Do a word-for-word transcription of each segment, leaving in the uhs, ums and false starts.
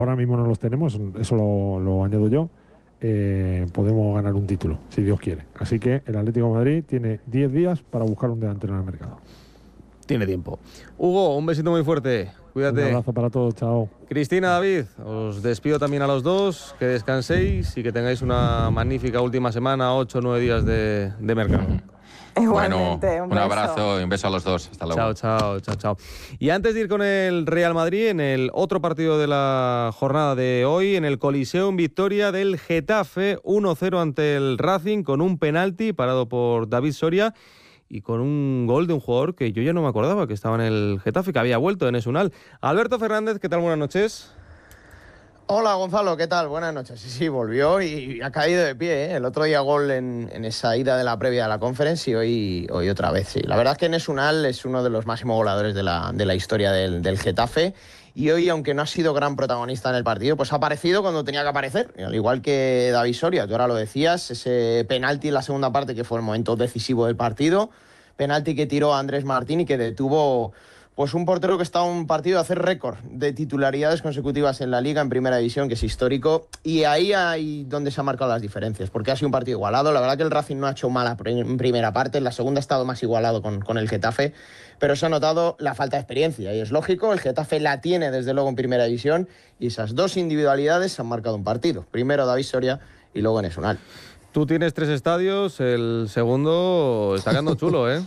ahora mismo no los tenemos, eso lo, lo añado yo, eh, podemos ganar un título, si Dios quiere. Así que el Atlético de Madrid tiene diez días para buscar un delantero en el mercado. Tiene tiempo. Hugo, un besito muy fuerte. Cuídate. Un abrazo para todos, chao. Cristina, David, os despido también a los dos, que descanséis y que tengáis una magnífica última semana, ocho o nueve días de, de mercado. Igualmente, bueno, un, un abrazo y un beso a los dos. Hasta luego. Chao, chao, chao, chao. Y antes de ir con el Real Madrid, en el otro partido de la jornada de hoy, en el Coliseo, en victoria del Getafe, uno cero ante el Racing, con un penalti parado por David Soria y con un gol de un jugador que yo ya no me acordaba que estaba en el Getafe, que había vuelto en Esunal. Alberto Fernández, ¿qué tal? Buenas noches. Hola Gonzalo, ¿qué tal? Buenas noches. Sí, sí, volvió y ha caído de pie, ¿eh? El otro día gol en, en esa ida de la previa de la Conference y hoy, hoy otra vez, sí. La verdad es que Enes Unal es uno de los máximos goleadores de la, de la historia del, del Getafe y hoy, aunque no ha sido gran protagonista en el partido, pues ha aparecido cuando tenía que aparecer, al igual que David Soria. Tú ahora lo decías, ese penalti en la segunda parte que fue el momento decisivo del partido, penalti que tiró a Andrés Martín y que detuvo... Pues un portero que está a un partido de hacer récord de titularidades consecutivas en la Liga, en Primera División, que es histórico. Y ahí hay donde se han marcado las diferencias, porque ha sido un partido igualado. La verdad que el Racing no ha hecho mala en primera parte, en la segunda ha estado más igualado con, con el Getafe, pero se ha notado la falta de experiencia. Y es lógico, el Getafe la tiene desde luego en Primera División, y esas dos individualidades han marcado un partido. Primero David Soria y luego Enes Unal. Tú tienes tres estadios, el segundo está quedando chulo, ¿eh?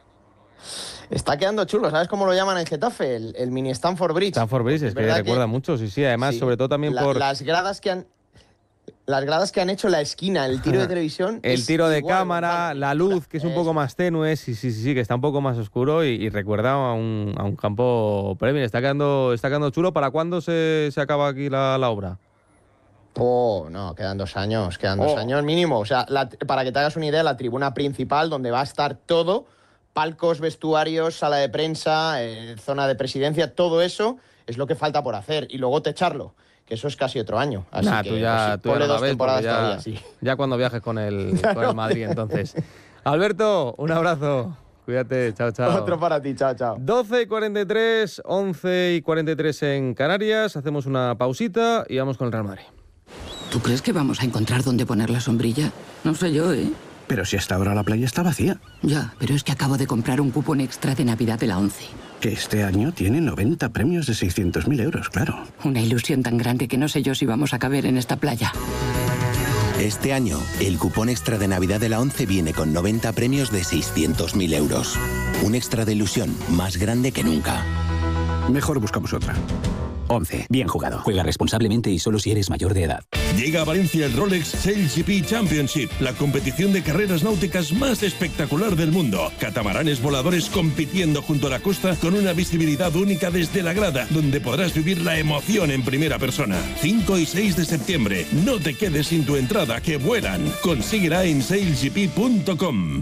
Está quedando chulo, ¿sabes cómo lo llaman en Getafe? El, el mini Stamford Bridge. Stamford Bridge, es que recuerda que, mucho, sí, sí. Además, sí, sobre todo también la, por... Las gradas que han... Las gradas que han hecho la esquina, el tiro de televisión... El tiro de igual, cámara, igual, la luz, que es un poco más tenue, sí, sí, sí, sí, que está un poco más oscuro y, y recuerda a un, a un campo Premier. Está quedando, está quedando chulo. ¿Para cuándo se, se acaba aquí la, la obra? Oh, no, quedan dos años, quedan oh. dos años mínimo. O sea, la, para que te hagas una idea, la tribuna principal, donde va a estar todo... Palcos, vestuarios, sala de prensa, eh, zona de presidencia, todo eso es lo que falta por hacer. Y luego techarlo, que eso es casi otro año. Así nah, que tú ya, pues, tú ya ponle no dos ves, temporadas ya, todavía, sí. Ya cuando viajes con el, con el Madrid, entonces. Alberto, un abrazo. Cuídate, chao, chao. Otro para ti, chao, chao. doce y cuarenta y tres, once y cuarenta y tres en Canarias. Hacemos una pausita y vamos con el Real Madrid. ¿Tú crees que vamos a encontrar dónde poner la sombrilla? No sé yo, ¿eh? Pero si hasta ahora la playa está vacía. Ya, pero es que acabo de comprar un cupón extra de Navidad de la ONCE. Que este año tiene noventa premios de seiscientos mil euros, claro. Una ilusión tan grande que no sé yo si vamos a caber en esta playa. Este año, el cupón extra de Navidad de la ONCE viene con noventa premios de seiscientos mil euros. Un extra de ilusión más grande que nunca. Mejor buscamos otra. once. Bien jugado. Juega responsablemente y solo si eres mayor de edad. Llega a Valencia el Rolex Sail G P Championship, la competición de carreras náuticas más espectacular del mundo. Catamaranes voladores compitiendo junto a la costa con una visibilidad única desde la grada, donde podrás vivir la emoción en primera persona. cinco y seis de septiembre. No te quedes sin tu entrada, que vuelan. Consíguela en sail g p punto com.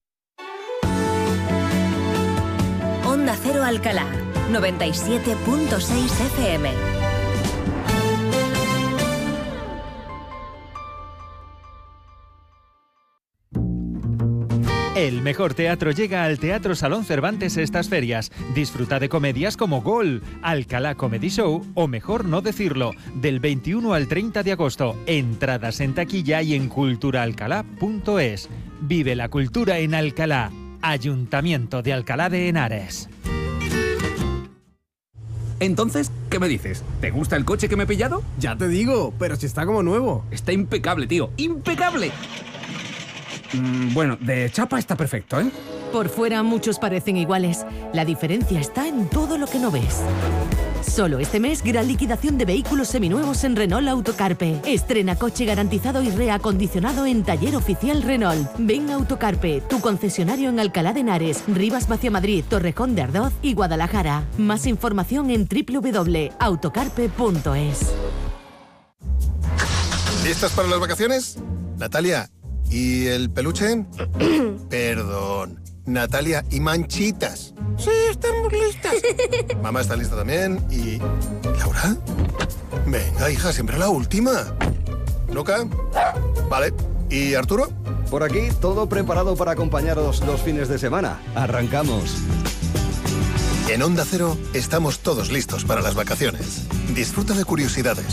Onda Cero Alcalá, noventa y siete punto seis F M. El mejor teatro llega al Teatro Salón Cervantes estas ferias. Disfruta de comedias como Gol, Alcalá Comedy Show o Mejor no decirlo, del veintiuno al treinta de agosto. Entradas en taquilla y en cultura alcalá punto es. Vive la cultura en Alcalá. Ayuntamiento de Alcalá de Henares. Entonces, ¿qué me dices? ¿Te gusta el coche que me he pillado? Ya te digo, pero si está como nuevo. Está impecable, tío. ¡Impecable! Mm, bueno, de chapa está perfecto, ¿eh? Por fuera muchos parecen iguales. La diferencia está en todo lo que no ves. Solo este mes, gran liquidación de vehículos seminuevos en Renault Autocarpe. Estrena coche garantizado y reacondicionado en Taller Oficial Renault. Ven a Autocarpe, tu concesionario en Alcalá de Henares, Rivas Vaciamadrid, Torrejón de Ardoz y Guadalajara. Más información en doble u doble u doble punto autocarpe punto es. ¿Listas para las vacaciones? Natalia, ¿y el peluche? Perdón. Natalia, ¿y Manchitas? Sí, estamos listas. Mamá está lista también. ¿Y Laura? Venga, hija, siempre la última. ¿Luca? Vale. ¿Y Arturo? Por aquí, todo preparado para acompañaros los fines de semana. Arrancamos. En Onda Cero estamos todos listos para las vacaciones. Disfruta de curiosidades,